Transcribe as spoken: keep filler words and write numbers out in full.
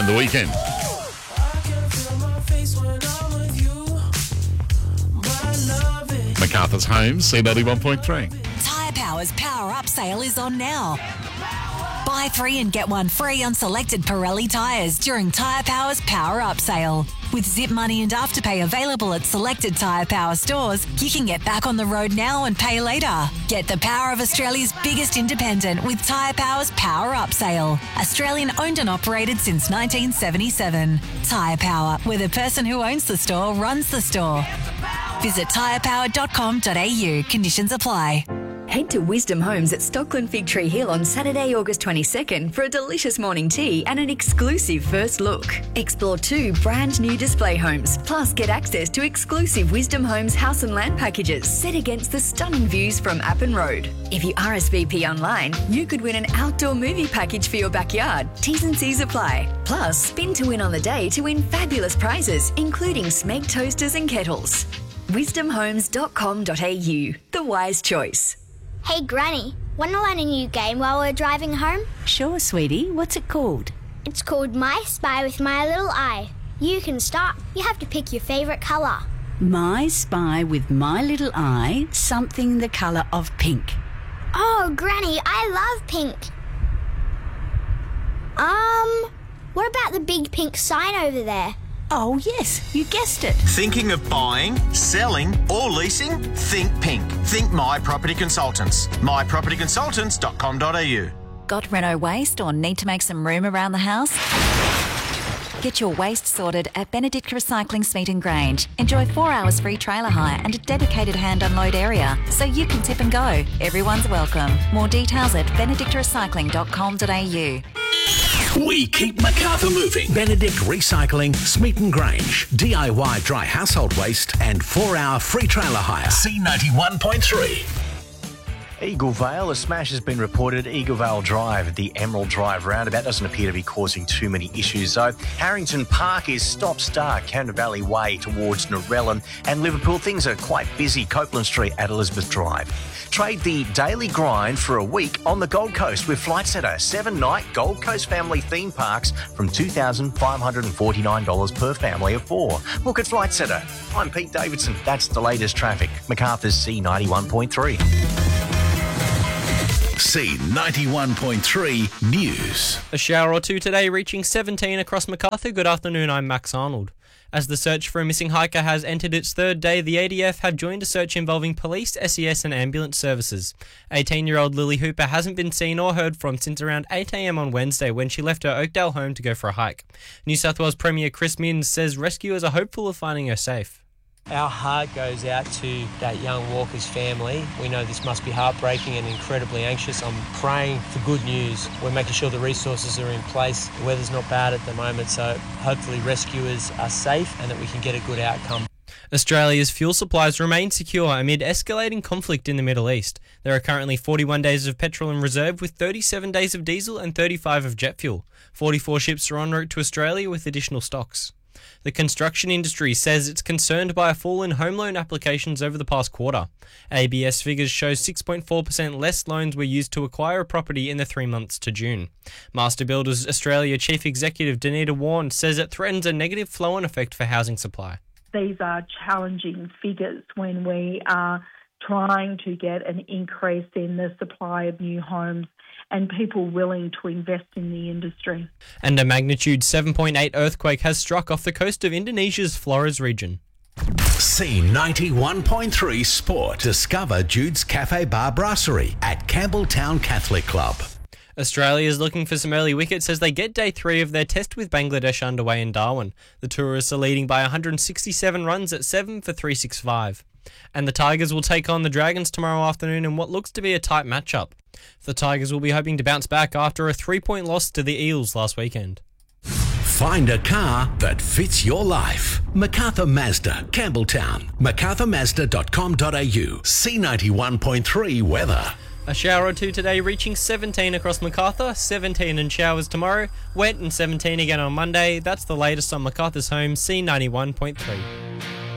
the weekend. Macarthur's home, C ninety-one point three. Tyre Power's Power Up sale is on now. Buy three and get one free on selected Pirelli tyres during Tyre Power's Power Up sale. With Zip Money and Afterpay available at selected Tyre Power stores, you can get back on the road now and pay later. Get the power of Australia's biggest independent with Tyre Power's Power Up sale. Australian owned and operated since nineteen seventy-seven. Tyre Power, where the person who owns the store runs the store. Visit tyre power dot com dot a u. Conditions apply. Head to Wisdom Homes at Stockland Fig Tree Hill on Saturday, August twenty-second for a delicious morning tea and an exclusive first look. Explore two brand new display homes, plus get access to exclusive Wisdom Homes house and land packages set against the stunning views from Appin Road. If you R S V P online, you could win an outdoor movie package for your backyard. T's and C's apply. Plus, spin to win on the day to win fabulous prizes, including Smeg toasters and kettles. wisdom homes dot com dot a u. The wise choice. Hey Granny, want to learn a new game while we're driving home? Sure, sweetie. What's it called? It's called My Spy with My Little Eye. You can start. You have to pick your favourite colour. My Spy with My Little Eye, something the colour of pink. Oh, Granny, I love pink. Um, what about the big pink sign over there? Oh, yes, you guessed it. Thinking of buying, selling or leasing? Think pink. Think My Property Consultants. my property consultants dot com dot a u. Got Renault waste or need to make some room around the house? Get your waste sorted at Benedict Recycling Smeaton Grange. Enjoy four hours free trailer hire and a dedicated hand unload area so you can tip and go. Everyone's welcome. More details at benedict recycling dot com dot a u. We keep Macarthur moving. Benedict Recycling, Smeaton Grange. D I Y dry household waste and four-hour free trailer hire. C ninety-one point three. Eagle Vale, a smash has been reported. Eagle Vale Drive, the Emerald Drive roundabout, doesn't appear to be causing too many issues though. Harrington Park is stop-start, Canberra Valley Way towards Narellan, and Liverpool, things are quite busy. Copeland Street at Elizabeth Drive. Trade the daily grind for a week on the Gold Coast with Flight Centre. Seven-night Gold Coast family theme parks from two thousand five hundred forty-nine dollars per family of four. Book at Flight Centre. I'm Pete Davidson. That's the latest traffic. Macarthur's C ninety-one point three. C ninety-one point three News. A shower or two today, reaching seventeen across Macarthur. Good afternoon, I'm Max Arnold. As the search for a missing hiker has entered its third day, the A D F have joined a search involving police, S E S and ambulance services. eighteen-year-old Lily Hooper hasn't been seen or heard from since around eight a m on Wednesday when she left her Oakdale home to go for a hike. New South Wales Premier Chris Minns says rescuers are hopeful of finding her safe. Our heart goes out to that young walker's family. We know this must be heartbreaking and incredibly anxious. I'm praying for good news. We're making sure the resources are in place. The weather's not bad at the moment, so hopefully rescuers are safe and that we can get a good outcome. Australia's fuel supplies remain secure amid escalating conflict in the Middle East. There are currently forty-one days of petrol in reserve with thirty-seven days of diesel and thirty-five of jet fuel. forty-four ships are en route to Australia with additional stocks. The construction industry says it's concerned by a fall in home loan applications over the past quarter. A B S figures show six point four percent less loans were used to acquire a property in the three months to June. Master Builders Australia Chief Executive Danita Warren says it threatens a negative flow-on effect for housing supply. These are challenging figures when we are trying to get an increase in the supply of new homes and people willing to invest in the industry. And a magnitude seven point eight earthquake has struck off the coast of Indonesia's Flores region. C ninety-one point three Sport. Discover Jude's Cafe Bar Brasserie at Campbelltown Catholic Club. Australia is looking for some early wickets as they get day three of their test with Bangladesh underway in Darwin. The tourists are leading by one hundred sixty-seven runs at seven for three sixty-five. And the Tigers will take on the Dragons tomorrow afternoon in what looks to be a tight matchup. The Tigers will be hoping to bounce back after a three-point loss to the Eels last weekend. Find a car that fits your life. MacArthur Mazda, Campbelltown. macarthur mazda dot com dot a u. C ninety-one point three weather. A shower or two today, reaching seventeen across Macarthur, seventeen in showers tomorrow, wet and seventeen again on Monday. That's the latest on Macarthur's home, C ninety-one point three.